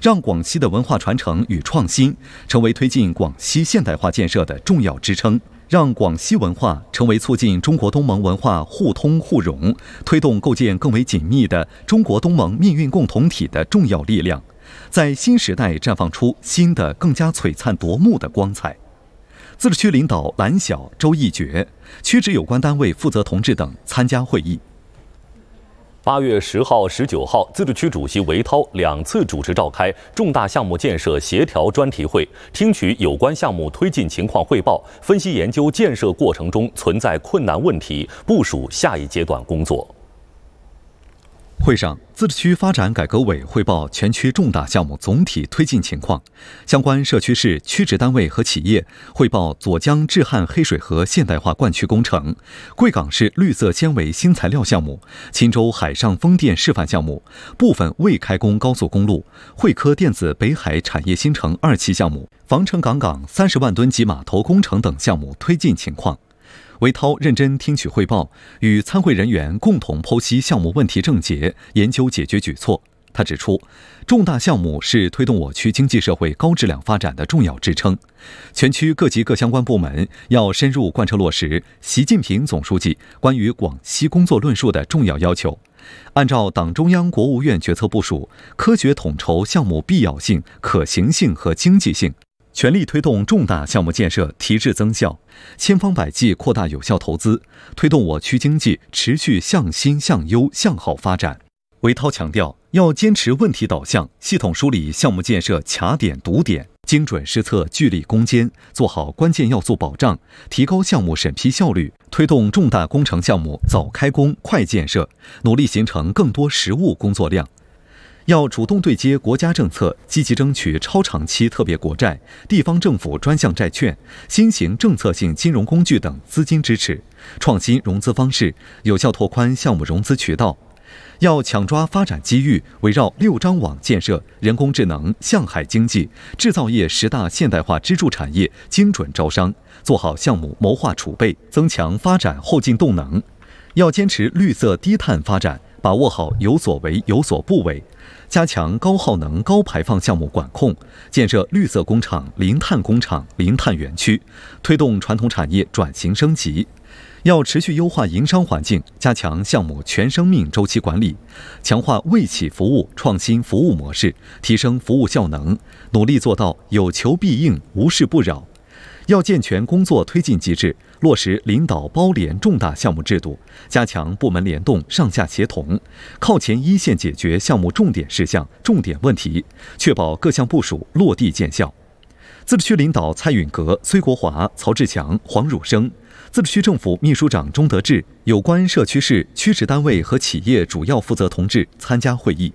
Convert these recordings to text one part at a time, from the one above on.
让广西的文化传承与创新成为推进广西现代化建设的重要支撑，让广西文化成为促进中国东盟文化互通互融、推动构建更为紧密的中国东盟命运共同体的重要力量，在新时代绽放出新的、更加璀璨夺目的光彩。自治区领导蓝晓、周一觉、区直有关单位负责同志等参加会议。 8月10号、19号，自治区主席韦涛2次主持召开重大项目建设协调专题会，听取有关项目推进情况汇报，分析研究建设过程中存在困难问题，部署下一阶段工作。 会上，自治区发展改革委汇报全区重大项目总体推进情况，相关社区市区直单位和企业汇报左江治汉黑水河现代化灌区工程、贵港市绿色纤维新材料项目、钦州海上风电示范项目、部分未开工高速公路、汇科电子北海产业新城2期项目、防城港30万吨级码头工程等项目推进情况。韦涛认真听取汇报，与参会人员共同剖析项目问题症结，研究解决举措。他指出，重大项目是推动我区经济社会高质量发展的重要支撑，全区各级各相关部门要深入贯彻落实习近平总书记关于广西工作论述的重要要求，按照党中央、国务院决策部署，科学统筹项目必要性、可行性和经济性，全力推动重大项目建设提质增效，千方百计扩大有效投资，推动我区经济持续向新、向优、向好发展。韦涛强调，要坚持问题导向，系统梳理项目建设卡点堵点，精准施策聚力攻坚，做好关键要素保障，提高项目审批效率，推动重大工程项目早开工、快建设，努力形成更多实务工作量。要主动对接国家政策，积极争取超长期特别国债、地方政府专项债券、新型政策性金融工具等资金支持，创新融资方式，有效拓宽项目融资渠道。要抢抓发展机遇，围绕6张网建设、人工智能、向海经济、制造业10大现代化支柱产业精准招商，做好项目谋划储备，增强发展后劲动能。要坚持绿色低碳发展，把握好有所为有所不为，加强高耗能高排放项目管控，建设绿色工厂、零碳工厂、零碳园区，推动传统产业转型升级。要持续优化营商环境，加强项目全生命周期管理，强化为企服务创新服务模式，提升服务效能，努力做到有求必应、无事不扰。要健全工作推进机制，落实领导包联重大项目制度，加强部门联动、上下协同，靠前一线解决项目重点事项、重点问题，确保各项部署落地见效。自治区领导蔡允格、崔国华、曹志强、黄汝生，自治区政府秘书长钟德志，有关社区市区直单位和企业主要负责同志参加会议。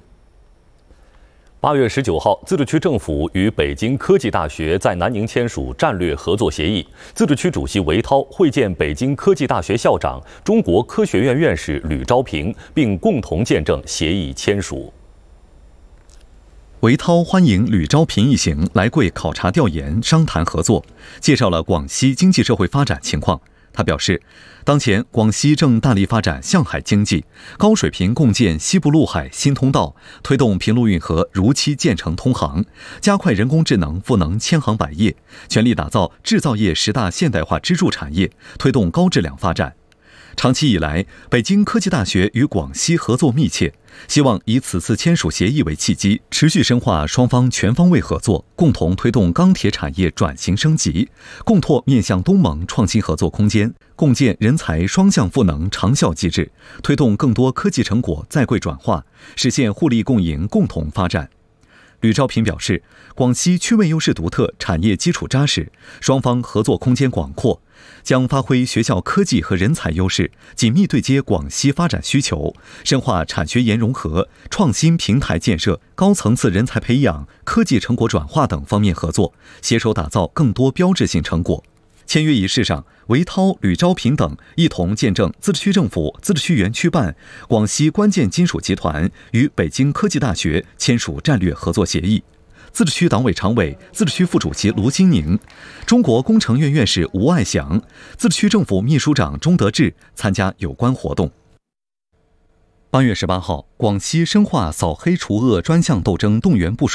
8月19号，自治区政府与北京科技大学在南宁签署战略合作协议。自治区主席韦涛会见北京科技大学校长、中国科学院院士吕昭平，并共同见证协议签署。 韦涛欢迎吕昭平一行来贵考察调研、商谈合作，介绍了广西经济社会发展情况。他表示，当前广西正大力发展向海经济，高水平共建西部陆海新通道，推动平陆运河如期建成通航，加快人工智能赋能千行百业，全力打造制造业10大现代化支柱产业，推动高质量发展。长期以来，北京科技大学与广西合作密切，希望以此次签署协议为契机，持续深化双方全方位合作，共同推动钢铁产业转型升级，共拓面向东盟创新合作空间，共建人才双向赋能长效机制，推动更多科技成果在贵转化，实现互利共赢、共同发展。吕昭平表示，广西区位优势独特，产业基础扎实，双方合作空间广阔，将发挥学校科技和人才优势，紧密对接广西发展需求，深化产学研融合、创新平台建设、高层次人才培养、科技成果转化等方面合作，携手打造更多标志性成果。签约仪式上，韦涛、吕昭平等一同见证自治区政府、自治区园区办、广西关键金属集团与北京科技大学签署战略合作协议。自治区党委常委、自治区副主席卢金宁、中国工程院院士吴爱祥、自治区政府秘书长钟德志参加有关活动。8月18号，广西深化扫黑除恶专项斗争动员部署